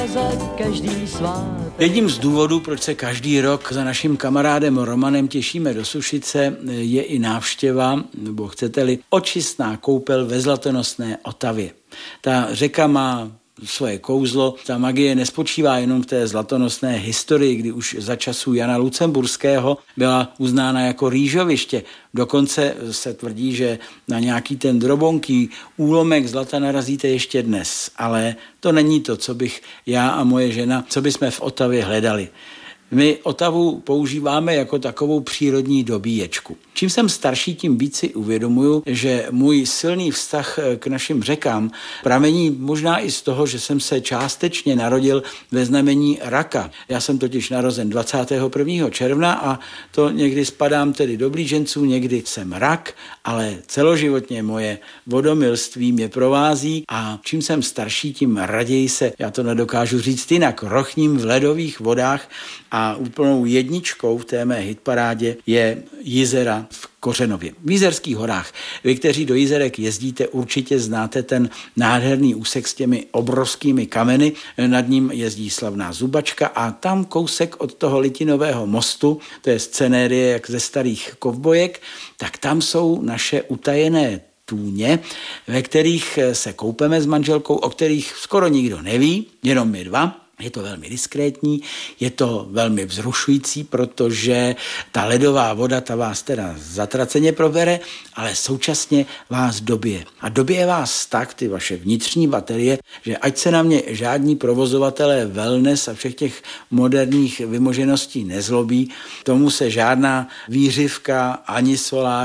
Jedním z důvodů, proč se každý rok za naším kamarádem Romanem těšíme do Sušice, je i návštěva, nebo chcete-li, očistná koupel ve Zlatonosné Otavě. Ta řeka má svoje kouzlo. Ta magie nespočívá jenom v té zlatonosné historii, kdy už za časů Jana Lucemburského byla uznána jako rýžoviště. Dokonce se tvrdí, že na nějaký ten drobonký úlomek zlata narazíte ještě dnes. Ale to není to, co bych já a moje žena, co bychom v Otavě hledali. My Otavu používáme jako takovou přírodní dobíječku. Čím jsem starší, tím víc si uvědomuju, že můj silný vztah k našim řekám pramení možná i z toho, že jsem se částečně narodil ve znamení raka. Já jsem totiž narozen 21. června a to někdy spadám tedy do blíženců, někdy jsem rak, ale celoživotně moje vodomilství mě provází a čím jsem starší, tím raději se, já to nedokážu říct jinak, rochním v ledových vodách a úplnou jedničkou v té mé hitparádě je Jizera v Kořenově. V Jizerských horách. Vy, kteří do Jizerek jezdíte, určitě znáte ten nádherný úsek s těmi obrovskými kameny. Nad ním jezdí slavná zubačka a tam kousek od toho litinového mostu, to je scenérie jak ze starých kovbojek, tak tam jsou naše utajené tůně, ve kterých se koupeme s manželkou, o kterých skoro nikdo neví, jenom my dva. Je to velmi diskrétní, je to velmi vzrušující, protože ta ledová voda, ta vás teda zatraceně probere, ale současně vás dobije. A dobije vás tak, ty vaše vnitřní baterie, že ať se na mě žádní provozovatelé wellness a všech těch moderních vymožeností nezlobí, tomu se žádná výřivka ani solár